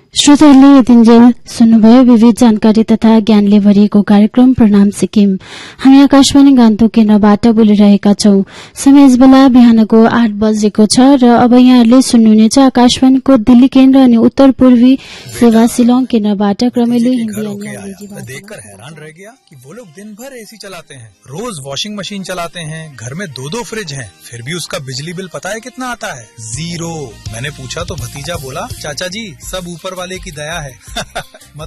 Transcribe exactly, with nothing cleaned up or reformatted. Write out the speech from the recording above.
श्रोताहरूले यतिन्जेल सुन्नुभयो विविध जानकारी तथा ज्ञानले भरिएको कार्यक्रम प्रणाम सिक्किम। हामी आकाशवाणी गान्तोक केन्द्रबाट बोलिरहेका छौं। समय यस बेला बिहानको आठ बजेको छ र अब यहाँहरूले सुन्नुहुनेछ आकाशवाणीको दिल्ली केन्द्र अनि उत्तर पूर्वी सेवा शिलोंग केन्द्रबाट क्रमेली हिन्दी अनि अंग्रेजी भाषा। देखकर हैरान रह गया कि वो लोग दिन भर एसी चलाते हैं, रोज वॉशिंग मशीन चलाते हैं, घर में दो दो फ्रिज हैं, फिर भी उसका बिजली बिल पता है कितना आता है? जीरो। मैंने पूछा तो भतीजा बोला, चाचा जी सब ऊपर वाले की दया है।